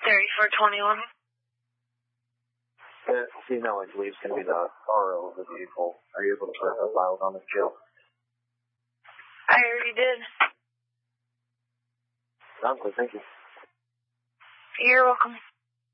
3421. Female, I believe, is going to be the RO of the vehicle. Are you able to put a file on this jail? I already did. Sounds good, thank you. You're welcome.